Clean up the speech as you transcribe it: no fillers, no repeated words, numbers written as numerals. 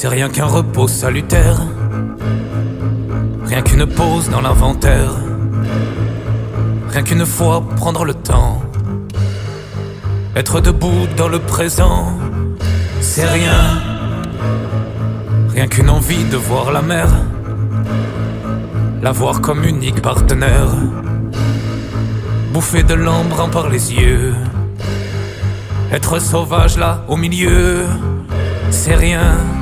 C'est rien qu'un repos salutaire, rien qu'une pause dans l'inventaire, rien qu'une fois prendre le temps, être debout dans le présent. C'est rien, rien qu'une envie de voir la mer, la voir comme unique partenaire, bouffer de l'embrun par les yeux, être sauvage là au milieu. C'est rien,